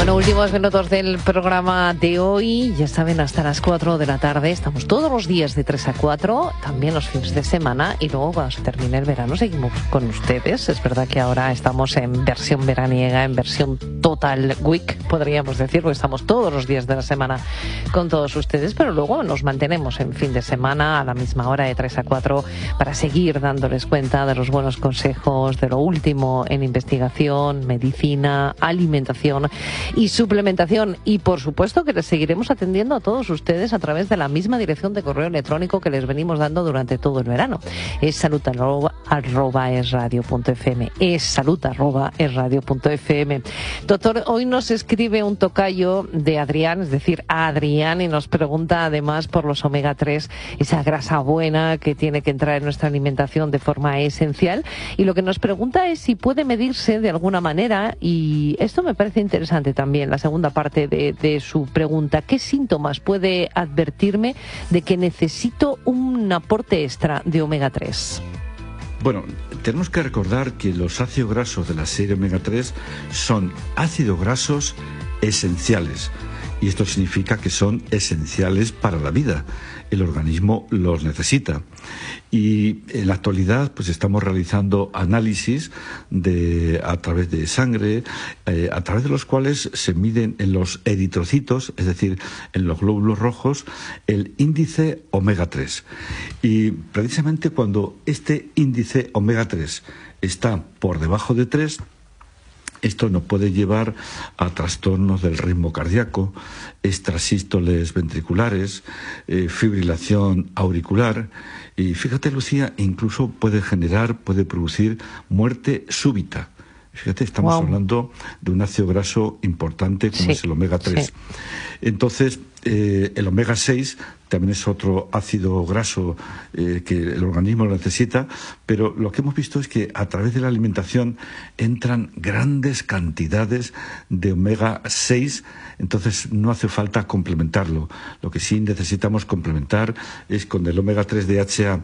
Bueno, últimos minutos del programa de hoy. Ya saben, hasta las 4 de la tarde. Estamos todos los días de 3 a 4, también los fines de semana. Y luego, cuando se termine el verano, seguimos con ustedes. Es verdad que ahora estamos en versión veraniega, en versión total week, podríamos decir, porque estamos todos los días de la semana con todos ustedes. Pero luego nos mantenemos en fin de semana a la misma hora de 3 a 4 para seguir dándoles cuenta de los buenos consejos, de lo último en investigación, medicina, alimentación y suplementación. Y por supuesto que les seguiremos atendiendo a todos ustedes a través de la misma dirección de correo electrónico que les venimos dando durante todo el verano. Es salud@esradio.fm. Es salud@esradio.fm. Doctor, hoy nos escribe un tocayo de Adrián, es decir, Adrián, y nos pregunta además por los omega 3, esa grasa buena que tiene que entrar en nuestra alimentación de forma esencial. Y lo que nos pregunta es si puede medirse de alguna manera, y esto me parece interesante también, la segunda parte de su pregunta. ¿Qué síntomas puede advertirme de que necesito un aporte extra de omega 3? Bueno, tenemos que recordar que los ácidos grasos de la serie omega 3 son ácidos grasos esenciales. Y esto significa que son esenciales para la vida. El organismo los necesita. Y en la actualidad pues estamos realizando análisis a través de sangre, a través de los cuales se miden en los eritrocitos, es decir, en los glóbulos rojos, el índice omega 3. Y precisamente cuando este índice omega 3 está por debajo de 3, esto nos puede llevar a trastornos del ritmo cardíaco, extrasístoles ventriculares, fibrilación auricular. Y fíjate, Lucía, incluso puede producir muerte súbita. Fíjate, estamos hablando de un ácido graso importante como es el omega 3. Sí. Entonces, el omega 6 también es otro ácido graso que el organismo lo necesita, pero lo que hemos visto es que a través de la alimentación entran grandes cantidades de omega 6, entonces no hace falta complementarlo. Lo que sí necesitamos complementar es con el omega 3 DHA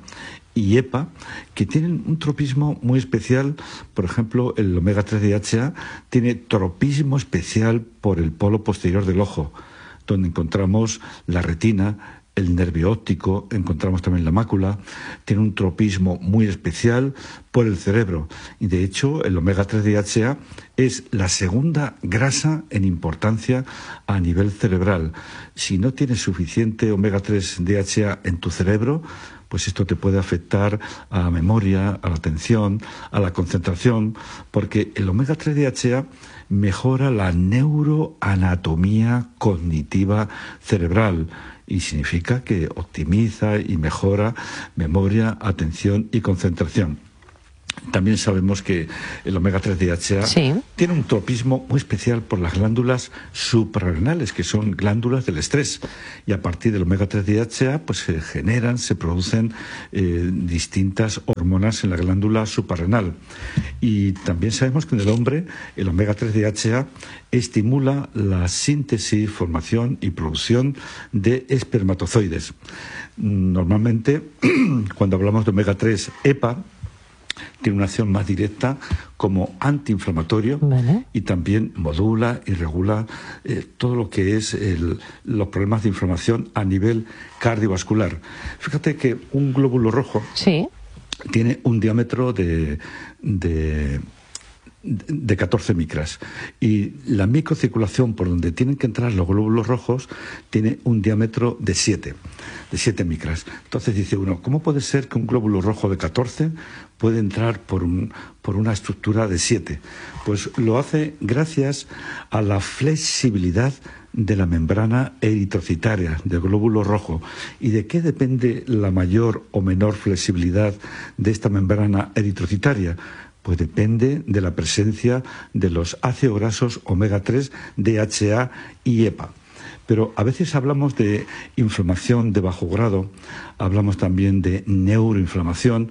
y EPA, que tienen un tropismo muy especial. Por ejemplo, el omega 3 DHA tiene tropismo especial por el polo posterior del ojo, donde encontramos la retina, el nervio óptico, encontramos también la mácula. Tiene un tropismo muy especial por el cerebro. Y de hecho, el omega 3 DHA es la segunda grasa en importancia a nivel cerebral. Si no tienes suficiente omega 3 DHA en tu cerebro, pues esto te puede afectar a la memoria, a la atención, a la concentración, porque el omega 3 DHA mejora la neuroanatomía cognitiva cerebral y significa que optimiza y mejora memoria, atención y concentración. También sabemos que el omega 3 DHA tiene un tropismo muy especial por las glándulas suprarrenales, que son glándulas del estrés. Y a partir del omega 3 DHA pues se producen distintas hormonas en la glándula suprarrenal. Y también sabemos que en el hombre el omega 3 DHA estimula la síntesis, formación y producción de espermatozoides. Normalmente, cuando hablamos de omega 3 EPA, tiene una acción más directa como antiinflamatorio, y también modula y regula todo lo que es los problemas de inflamación a nivel cardiovascular. Fíjate que un glóbulo rojo tiene un diámetro de 14 micras, y la microcirculación por donde tienen que entrar los glóbulos rojos tiene un diámetro de 7 micras. Entonces dice uno, ¿cómo puede ser que un glóbulo rojo de 14 puede entrar por una estructura de 7? Pues lo hace gracias a la flexibilidad de la membrana eritrocitaria del glóbulo rojo. ¿Y de qué depende la mayor o menor flexibilidad de esta membrana eritrocitaria? Pues depende de la presencia de los ácidos grasos omega 3, DHA y EPA. Pero a veces hablamos de inflamación de bajo grado, hablamos también de neuroinflamación,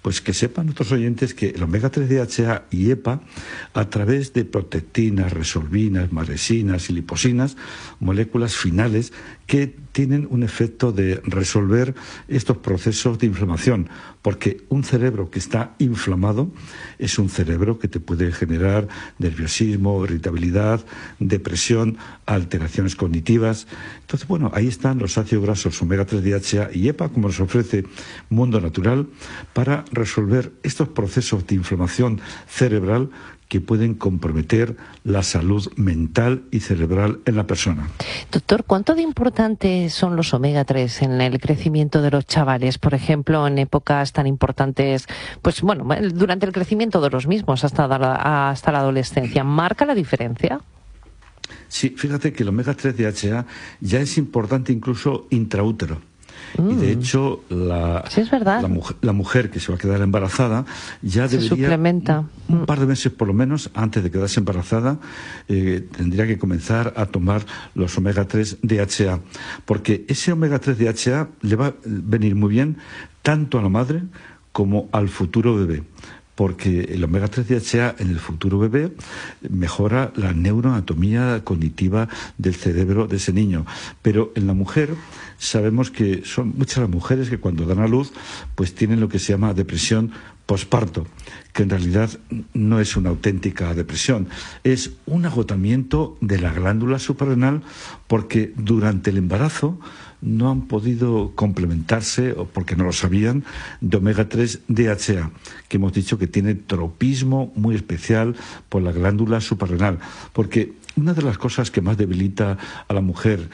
Pues que sepan nuestros oyentes que el omega 3 DHA y EPA, a través de protectinas, resorbinas, maresinas y liposinas, moléculas finales que tienen un efecto de resolver estos procesos de inflamación, porque un cerebro que está inflamado es un cerebro que te puede generar nerviosismo, irritabilidad, depresión, alteraciones cognitivas. Entonces, bueno, ahí están los ácidos grasos omega 3 DHA y EPA, como nos ofrece Mundo Natural, para resolver estos procesos de inflamación cerebral que pueden comprometer la salud mental y cerebral en la persona. Doctor, ¿cuánto de importantes son los omega 3 en el crecimiento de los chavales? Por ejemplo, en épocas tan importantes, pues bueno, durante el crecimiento de los mismos hasta la adolescencia. ¿Marca la diferencia? Sí, fíjate que el omega 3 DHA ya es importante incluso intraútero. Y de hecho, sí, es verdad. la mujer que se va a quedar embarazada ya se debería, suplementa. Un par de meses por lo menos, antes de quedarse embarazada, tendría que comenzar a tomar los omega 3 DHA. Porque ese omega 3 DHA le va a venir muy bien tanto a la madre como al futuro bebé. Porque el omega 3 DHA en el futuro bebé mejora la neuroanatomía cognitiva del cerebro de ese niño. Pero en la mujer sabemos que son muchas las mujeres que cuando dan a luz pues tienen lo que se llama depresión posparto, que en realidad no es una auténtica depresión, es un agotamiento de la glándula suprarrenal porque durante el embarazo no han podido complementarse, o porque no lo sabían, de omega 3 DHA, que hemos dicho que tiene tropismo muy especial por la glándula suprarrenal, porque una de las cosas que más debilita a la mujer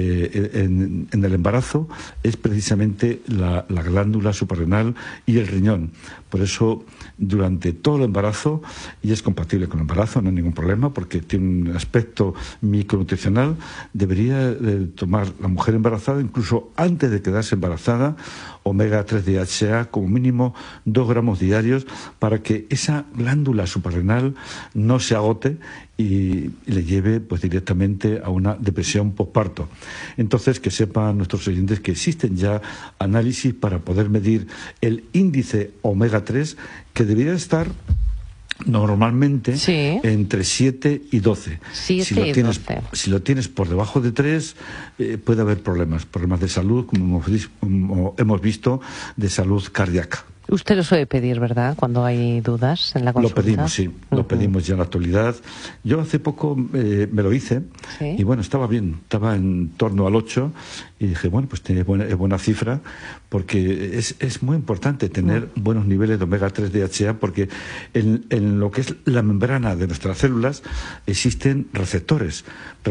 en el embarazo es precisamente la glándula suprarrenal y el riñón. Por eso, durante todo el embarazo, y es compatible con el embarazo, no hay ningún problema, porque tiene un aspecto micronutricional, debería tomar la mujer embarazada, incluso antes de quedarse embarazada, omega 3 DHA como mínimo 2 gramos diarios para que esa glándula suprarrenal no se agote y le lleve pues directamente a una depresión posparto. Entonces, que sepan nuestros oyentes que existen ya análisis para poder medir el índice omega 3, que debería estar normalmente entre 7 y 12. 7 y 12. Si lo tienes por debajo de 3, puede haber problemas de salud, como hemos visto, de salud cardíaca. Usted lo suele pedir, ¿verdad?, cuando hay dudas en la consulta. Lo pedimos, sí. Lo pedimos ya en la actualidad. Yo hace poco me lo hice y bueno, estaba bien. Estaba en torno al 8 y dije, bueno, pues tiene buena cifra, porque es muy importante tener buenos niveles de omega 3 DHA, porque en lo que es la membrana de nuestras células existen receptores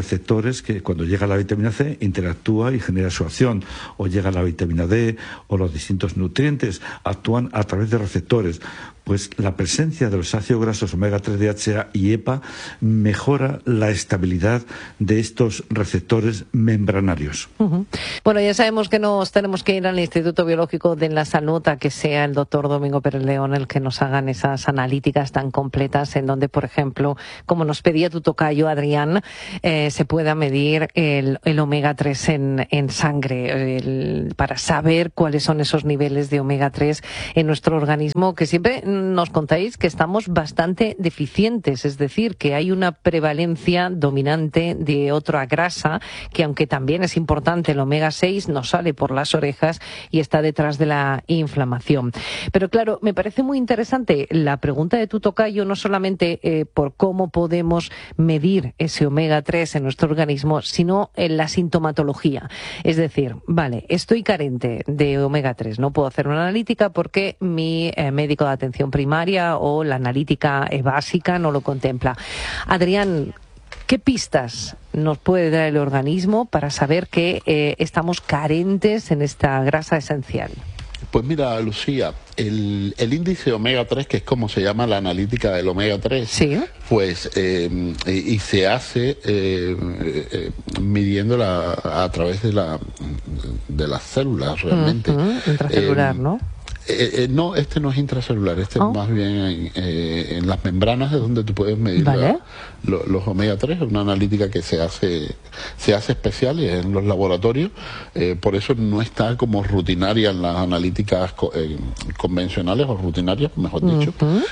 que cuando llega la vitamina C interactúa y genera su acción, o llega la vitamina D o los distintos nutrientes, actúan a través de receptores. Pues la presencia de los ácidos grasos omega 3 DHA y EPA mejora la estabilidad de estos receptores membranarios. Bueno, ya sabemos que nos tenemos que ir al Instituto Biológico de la Salud a que sea el doctor Domingo Pérez León el que nos hagan esas analíticas tan completas en donde, por ejemplo, como nos pedía tu tocayo Adrián, se pueda medir el omega 3 en sangre para saber cuáles son esos niveles de omega 3 en nuestro organismo, que siempre nos contáis que estamos bastante deficientes, es decir, que hay una prevalencia dominante de otra grasa que, aunque también es importante, el omega 6 nos sale por las orejas y está detrás de la inflamación. Pero claro, me parece muy interesante la pregunta de tu tocayo, no solamente por cómo podemos medir ese omega 3 en nuestro organismo, sino en la sintomatología. Es decir, vale, estoy carente de omega 3, no puedo hacer una analítica porque mi médico de atención primaria o la analítica básica no lo contempla. Adrián, ¿qué pistas nos puede dar el organismo para saber que estamos carentes en esta grasa esencial? Pues mira, Lucía, el índice omega 3, que es como se llama la analítica del omega 3, ¿sí?, pues y se hace midiéndola a través de las células realmente. Intracelular, ¿no? No, este no es intracelular, este es más bien en las membranas es donde tú puedes medir los omega 3, es una analítica que se hace especial en los laboratorios, por eso no está como rutinaria en las analíticas convencionales o rutinarias, mejor dicho.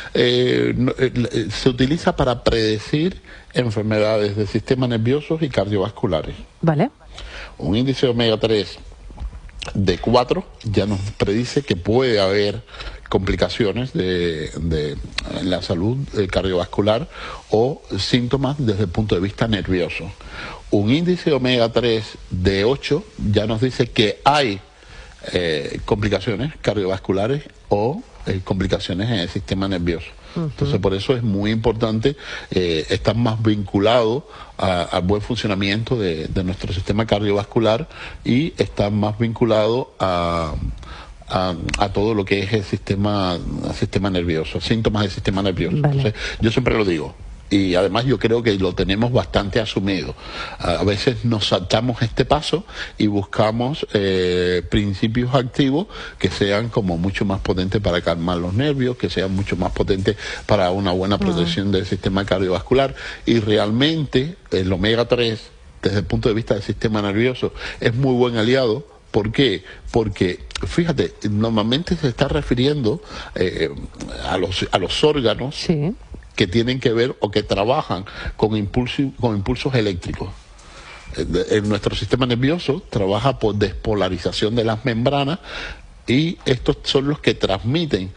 Se utiliza para predecir enfermedades del sistema nervioso y cardiovasculares. Vale. Un índice de omega 3 de 4 ya nos predice que puede haber complicaciones en la salud cardiovascular o síntomas desde el punto de vista nervioso. Un índice de omega 3 de 8 ya nos dice que hay complicaciones cardiovasculares o complicaciones en el sistema nervioso. Entonces, por eso es muy importante estar más vinculado al buen funcionamiento de nuestro sistema cardiovascular y estar más vinculado a todo lo que es el sistema nervioso, síntomas del sistema nervioso. Vale. Entonces, yo siempre lo digo. Y además yo creo que lo tenemos bastante asumido. A veces nos saltamos este paso y buscamos principios activos que sean como mucho más potentes para calmar los nervios, que sean mucho más potentes para una buena protección del sistema cardiovascular. Y realmente el omega 3, desde el punto de vista del sistema nervioso, es muy buen aliado. ¿Por qué? Porque, fíjate, normalmente se está refiriendo a los órganos que tienen que ver o que trabajan con impulsos eléctricos. En nuestro sistema nervioso trabaja por despolarización de las membranas y estos son los que transmiten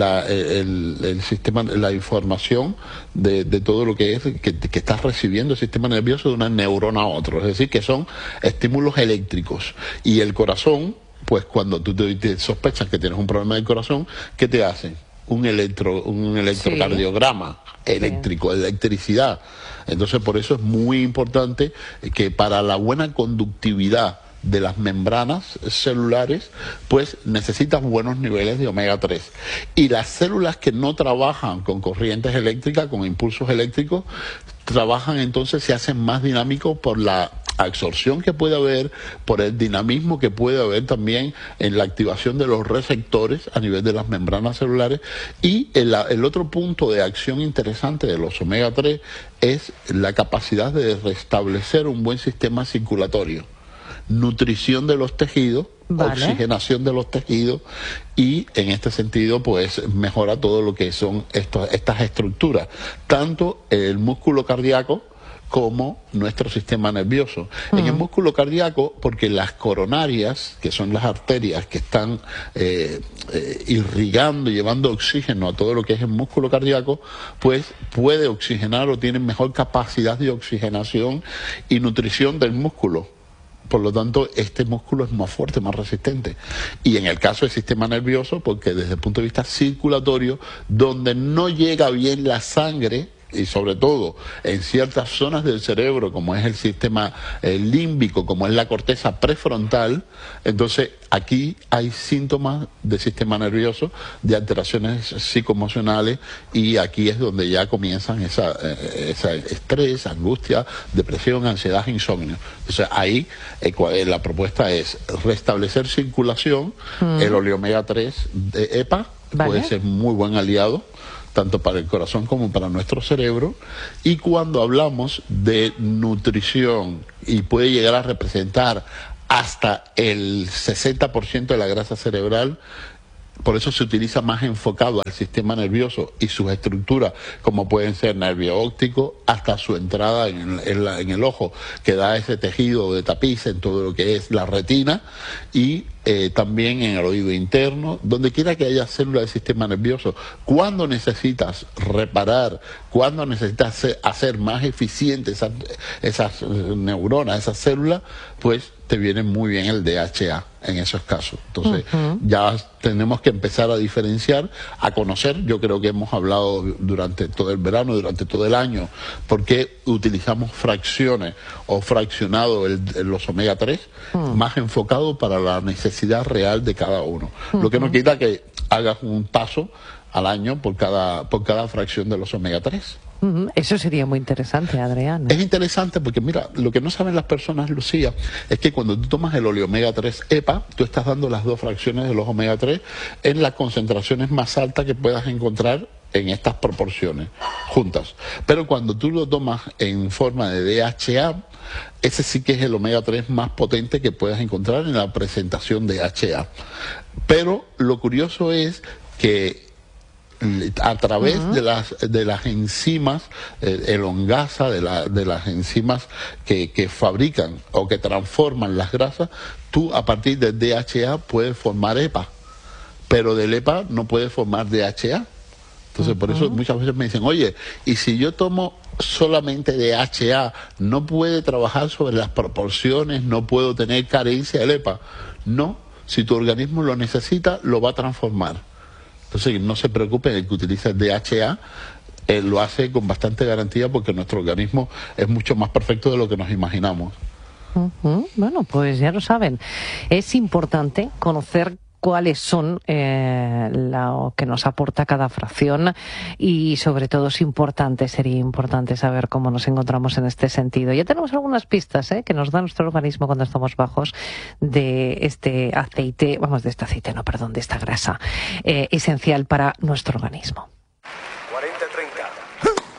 el sistema, la información de todo lo que es que está recibiendo el sistema nervioso de una neurona a otro. Es decir, que son estímulos eléctricos. Y el corazón, pues cuando tú te sospechas que tienes un problema del corazón, ¿qué te hacen? Un electrocardiograma eléctrico, electricidad. Entonces, por eso es muy importante que para la buena conductividad de las membranas celulares, pues necesitas buenos niveles de omega 3. Y las células que no trabajan con corrientes eléctricas, con impulsos eléctricos, trabajan entonces, se hacen más dinámicos por la absorción que puede haber, por el dinamismo que puede haber también en la activación de los receptores a nivel de las membranas celulares. Y el otro punto de acción interesante de los omega 3 es la capacidad de restablecer un buen sistema circulatorio, nutrición de los tejidos, oxigenación de los tejidos, y en este sentido pues mejora todo lo que son estas estructuras, tanto el músculo cardíaco como nuestro sistema nervioso. En el músculo cardíaco, porque las coronarias, que son las arterias que están irrigando y llevando oxígeno a todo lo que es el músculo cardíaco, pues puede oxigenar o tiene mejor capacidad de oxigenación y nutrición del músculo. Por lo tanto, este músculo es más fuerte, más resistente. Y en el caso del sistema nervioso, porque desde el punto de vista circulatorio, donde no llega bien la sangre, y sobre todo en ciertas zonas del cerebro, como es el sistema límbico, como es la corteza prefrontal, entonces aquí hay síntomas del sistema nervioso, de alteraciones psicoemocionales, y aquí es donde ya comienzan esa estrés, angustia, depresión, ansiedad, insomnio. Entonces ahí la propuesta es restablecer circulación. El oleomega 3 de EPA puede ser muy buen aliado, tanto para el corazón como para nuestro cerebro. Y cuando hablamos de nutrición, y puede llegar a representar hasta el 60% de la grasa cerebral, por eso se utiliza más enfocado al sistema nervioso y sus estructuras, como pueden ser nervio óptico, hasta su entrada en el ojo, que da ese tejido de tapiz en todo lo que es la retina, y también en el oído interno, donde quiera que haya células del sistema nervioso. Cuando necesitas reparar, cuando necesitas hacer más eficientes esas neuronas, esas células, pues te viene muy bien el DHA en esos casos. Entonces, ya tenemos que empezar a diferenciar, a conocer. Yo creo que hemos hablado durante todo el verano, durante todo el año, por qué utilizamos fracciones o fraccionado los omega 3, más enfocado para la necesidad real de cada uno. Lo que no quita que hagas un paso al año por cada fracción de los omega 3. Eso sería muy interesante, Adrián, ¿no? Es interesante porque, mira, lo que no saben las personas, Lucía, es que cuando tú tomas el oleomega 3 EPA, tú estás dando las 2 fracciones de los omega 3 en las concentraciones más altas que puedas encontrar en estas proporciones juntas. Pero cuando tú lo tomas en forma de DHA, ese sí que es el omega 3 más potente que puedas encontrar en la presentación de DHA. Pero lo curioso es que a través de las enzimas elongasa, de las enzimas que fabrican o que transforman las grasas, tú a partir del DHA puedes formar EPA, pero del EPA no puedes formar DHA. Entonces por eso muchas veces me dicen, oye, y si yo tomo solamente DHA, ¿no puede trabajar sobre las proporciones, no puedo tener carencia del EPA? No, si tu organismo lo necesita, lo va a transformar. Entonces no se preocupen, el que utiliza el DHA lo hace con bastante garantía porque nuestro organismo es mucho más perfecto de lo que nos imaginamos. Bueno, pues ya lo saben. Es importante conocer cuáles son lo que nos aporta cada fracción y sobre todo sería importante saber cómo nos encontramos en este sentido. Ya tenemos algunas pistas que nos da nuestro organismo cuando estamos bajos de este aceite, de esta grasa esencial para nuestro organismo. 40-30.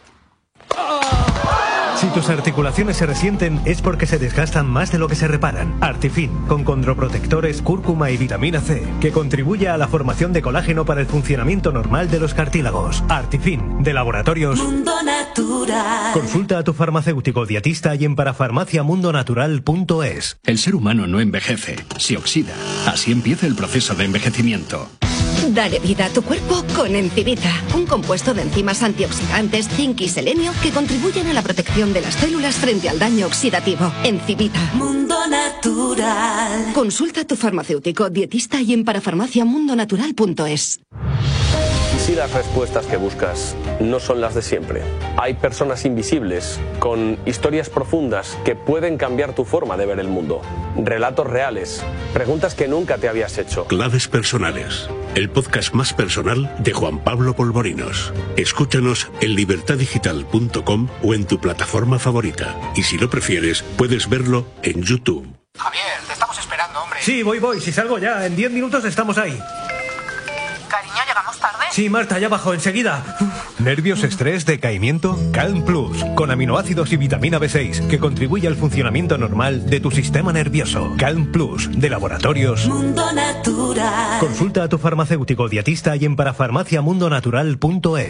Si tus articulaciones se resienten es porque se desgastan más de lo que se reparan. Artifin, con condroprotectores, cúrcuma y vitamina C, que contribuye a la formación de colágeno para el funcionamiento normal de los cartílagos. Artifin, de Laboratorios Mundo Natural. Consulta a tu farmacéutico dietista y en parafarmaciamundonatural.es. El ser humano no envejece, se oxida. Así empieza el proceso de envejecimiento. Dale vida a tu cuerpo con Encivita, un compuesto de enzimas antioxidantes, zinc y selenio que contribuyen a la protección de las células frente al daño oxidativo. Encivita. Mundo Natural. Consulta a tu farmacéutico dietista y en parafarmaciamundonatural.es. ¿Y si las respuestas que buscas no son las de siempre? Hay personas invisibles, con historias profundas que pueden cambiar tu forma de ver el mundo. Relatos reales, preguntas que nunca te habías hecho. Claves personales, el podcast más personal de Juan Pablo Polvorinos. Escúchanos en libertadigital.com o en tu plataforma favorita. Y si lo prefieres, puedes verlo en YouTube. Javier, te estamos esperando, hombre. Sí, voy. Si salgo ya, en 10 minutos estamos ahí. Cariño, ¿llegamos tarde? Sí, Marta, ya bajo enseguida. ¿Nervios, estrés, decaimiento? Calm Plus, con aminoácidos y vitamina B6, que contribuye al funcionamiento normal de tu sistema nervioso. Calm Plus, de Laboratorios Mundo Natural. Consulta a tu farmacéutico dietista y en parafarmaciamundonatural.es.